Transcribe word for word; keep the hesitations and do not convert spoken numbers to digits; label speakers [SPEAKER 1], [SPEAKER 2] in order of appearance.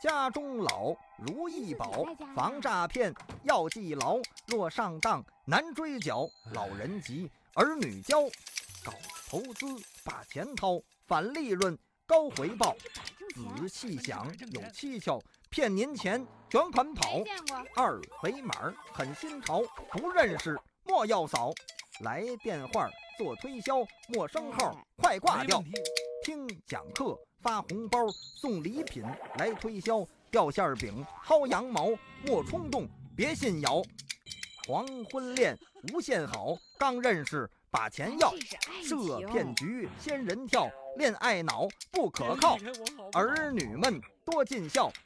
[SPEAKER 1] 家中老，如意宝，防诈骗要记牢。若上当难追缴，老人急，儿女教。搞投资把钱掏，反利润高回报。仔细想有蹊跷，骗您钱卷款跑。二维码很新潮，不认识莫要扫。来电话做推销，陌生号快挂掉。听讲课发红包，送礼品来推销。掉馅饼薅羊毛，莫冲动别信谣。黄昏恋无限好，刚认识把钱要。设骗局仙人跳，恋爱脑不可靠。儿女们多尽孝，